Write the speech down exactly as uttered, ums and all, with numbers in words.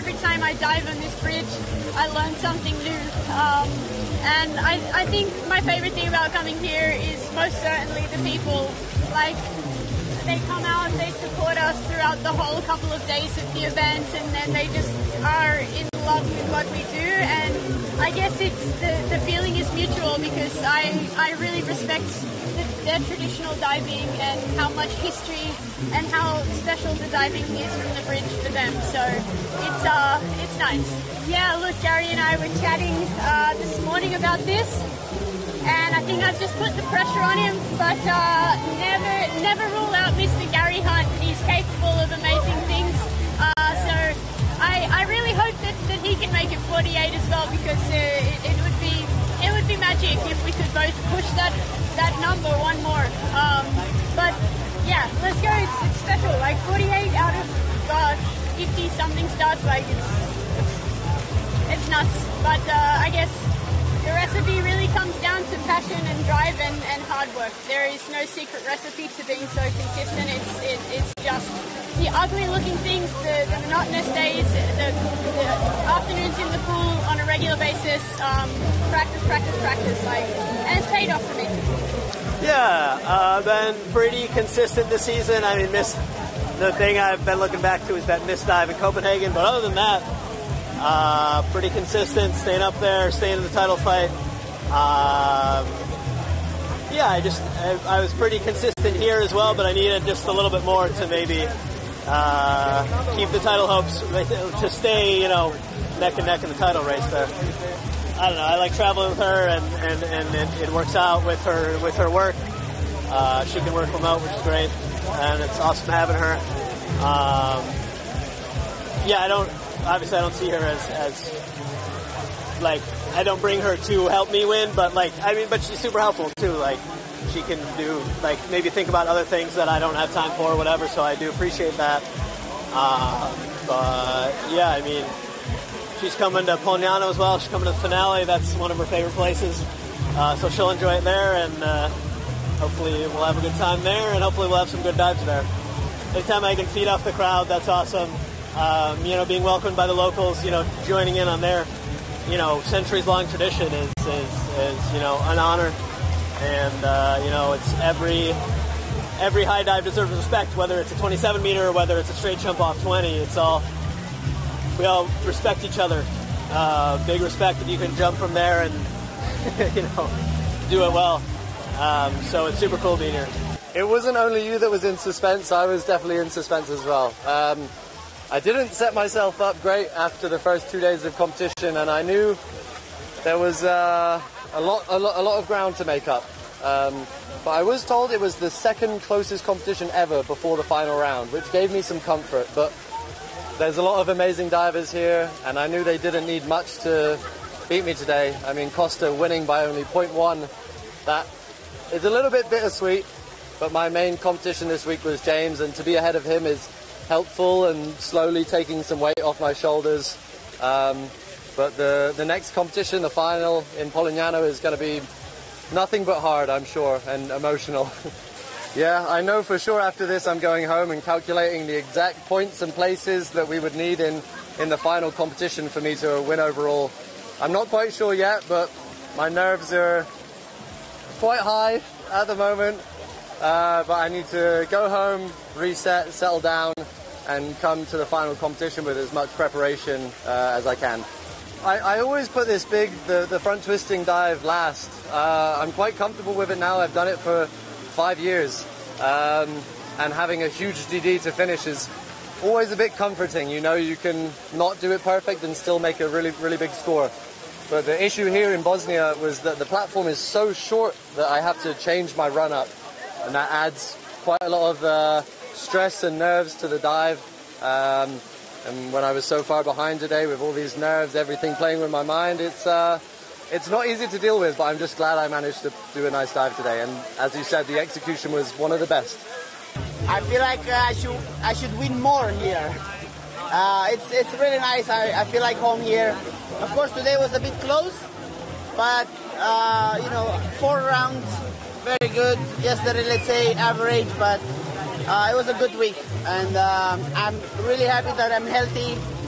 every time I dive on this bridge, I learn something new. Um, and I, I think my favorite thing about coming here is most certainly the people. Like, they come out, they support us throughout the whole couple of days of the event, and then they just are in love with what we do. And I guess it's the, the feeling is mutual, because I, I really respect the, their traditional diving and how much history and how special the diving is from the bridge for them. So it's uh it's nice. Yeah, look, Gary and I were chatting uh, this morning about this, and I think I've just put the pressure on him, but uh, never never rule out Mister Gary Hunt. He's capable of amazing things. Uh, so I, I really hope that, that he can make it forty-eight as well, because uh, it, it would be it would be magic if we could both push that that number one more. Um, but yeah, let's go. It's, it's special. Like forty-eight out of uh, fifty something starts. Like it's it's, it's nuts. But uh, I guess the recipe really comes down to passion and drive and, and hard work. There is no secret recipe to being so consistent. It's it, it's just the ugly looking things, the, the monotonous days, the, the afternoons in the pool on a regular basis, um, practice, practice, practice, like, and it's paid off for me. Yeah, uh, been pretty consistent this season. I mean, missed the thing I've been looking back to is that missed dive in Copenhagen, but other than that, uh, pretty consistent, staying up there, staying in the title fight. Um, yeah, I just I, I was pretty consistent here as well, but I needed just a little bit more to maybe uh, keep the title hopes, to stay, you know, neck and neck in the title race there. I don't know, I like traveling with her, and, and, and it, it works out with her with her work. Uh, she can work remote, which is great, and it's awesome having her. Um, yeah, I don't, obviously I don't see her as, as, like, I don't bring her to help me win, but like, I mean, but she's super helpful too. Like, she can do, like, maybe think about other things that I don't have time for or whatever, so I do appreciate that. Uh, but yeah, I mean, she's coming to Polignano as well. She's coming to the finale. That's one of her favorite places. Uh, so she'll enjoy it there, and uh, hopefully we'll have a good time there, and hopefully we'll have some good dives there. Anytime I can feed off the crowd, that's awesome. Um, you know, being welcomed by the locals, you know, joining in on their, you know, centuries-long tradition is, is, is, you know, an honor. And, uh, you know, it's every every high dive deserves respect, whether it's a twenty-seven meter or whether it's a straight jump off twenty. It's all, we all respect each other. Uh, big respect if you can jump from there and, you know, do it well. Um, so it's super cool being here. It wasn't only you that was in suspense, I was definitely in suspense as well. Um, I didn't set myself up great after the first two days of competition, and I knew there was uh, a, lot, a, lot, a lot of ground to make up. Um, but I was told it was the second closest competition ever before the final round, which gave me some comfort. But there's a lot of amazing divers here, and I knew they didn't need much to beat me today. I mean, Costa winning by only point one, that is a little bit bittersweet, but my main competition this week was James, and to be ahead of him is helpful and slowly taking some weight off my shoulders. Um, but the, the next competition, the final in Polignano, is going to be nothing but hard, I'm sure, and emotional. Yeah, I know for sure after this I'm going home and calculating the exact points and places that we would need in, in the final competition for me to win overall. I'm not quite sure yet, but my nerves are quite high at the moment. Uh, but I need to go home, reset, settle down, and come to the final competition with as much preparation uh, as I can. I, I always put this big, the, the front twisting dive last. Uh, I'm quite comfortable with it now. I've done it for five years. Um, and having a huge D D to finish is always a bit comforting. You know you can not do it perfect and still make a really, really big score. But the issue here in Bosnia was that the platform is so short that I have to change my run-up. And that adds quite a lot of uh, stress and nerves to the dive. Um, and when I was so far behind today with all these nerves, everything playing with my mind, it's uh, it's not easy to deal with, but I'm just glad I managed to do a nice dive today. And as you said, the execution was one of the best. I feel like uh, I should I should win more here. Uh, it's it's really nice. I, I feel like home here. Of course, today was a bit close, but uh, you know, four rounds. Very good. Yesterday, let's say average, but uh, it was a good week, and um, I'm really happy that I'm healthy.